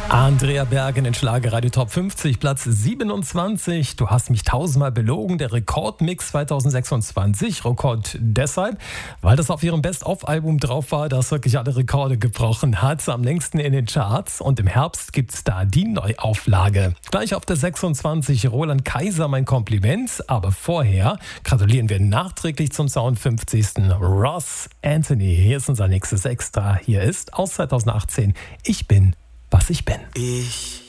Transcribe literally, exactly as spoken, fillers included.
Andrea Berg in den Schlagerradio Top fünfzig, Platz siebenundzwanzig. Du hast mich tausendmal belogen. Der Rekordmix zwanzig sechsundzwanzig. Rekord deshalb, weil das auf ihrem Best-of-Album drauf war, das wirklich alle Rekorde gebrochen hat. Am längsten in den Charts. Und im Herbst gibt's da die Neuauflage. Gleich auf der sechsundzwanzig Roland Kaiser, mein Kompliment. Aber vorher gratulieren wir nachträglich zum zweiundfünfzigsten Ross Anthony. Hier ist unser nächstes Extra. Hier ist aus zweitausendachtzehn Ich bin, was ich bin. Ich